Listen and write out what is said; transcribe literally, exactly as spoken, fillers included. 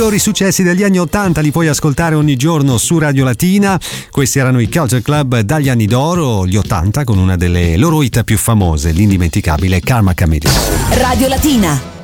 migliori successi degli anni ottanta li puoi ascoltare ogni giorno su Radio Latina. Questi erano i Culture Club dagli anni d'oro, gli ottanta, con una delle loro hit più famose, l'indimenticabile Karma Chameleon. Radio Latina.